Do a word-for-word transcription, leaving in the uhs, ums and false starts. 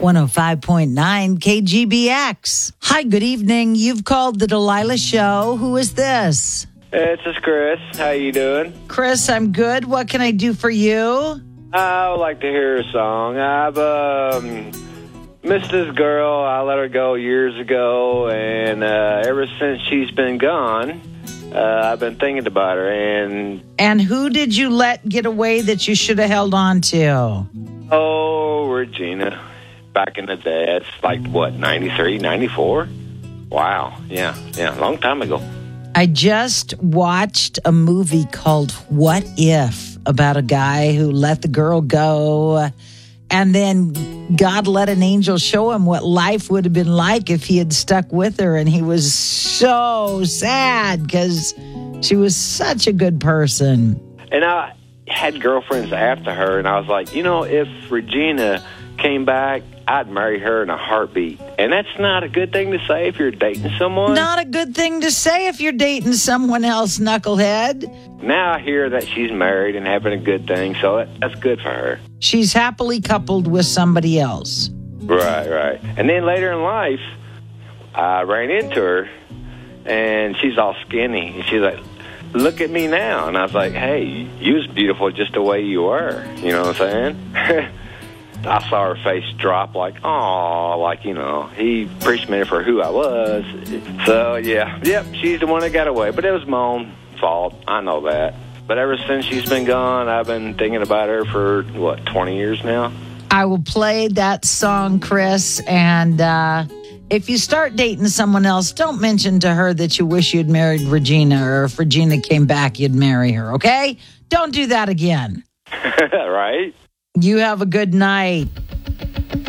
one oh five point nine K G B X. Hi, good evening. You've called the Delilah Show. Who is this? It's just Chris. How you doing? Chris, I'm good. What can I do for you? I would like to hear a song. I've um, missed this girl. I let her go years ago, and uh, ever since she's been gone, uh, I've been thinking about her. And And who did you let get away that you should have held on to? oh, Regina, back in the day, it's like, what, ninety-three, ninety-four? Wow, yeah, yeah, a long time ago. I just watched a movie called What If, about a guy who let the girl go, and then God let an angel show him what life would have been like if he had stuck with her, and he was so sad because she was such a good person. And I had girlfriends after her, and I was like, you know, if Regina came back, I'd marry her in a heartbeat. And that's not a good thing to say if you're dating someone. Not a good thing to say if you're dating someone else, knucklehead. Now I hear that she's married and having a good thing, so that, that's good for her. She's happily coupled with somebody else. Right, right. And then later in life, I ran into her, and she's all skinny. And she's like, look at me now. And I was like, hey, you was beautiful just the way you were. You know what I'm saying? I saw her face drop like, oh, like, you know, he appreciated me for who I was. So, yeah, yep, she's the one that got away. But it was my own fault. I know that. But ever since she's been gone, I've been thinking about her for, what, twenty years now? I will play that song, Chris, and uh, if you start dating someone else, don't mention to her that you wish you'd married Regina, or if Regina came back, you'd marry her, okay? Don't do that again. Right? You have a good night.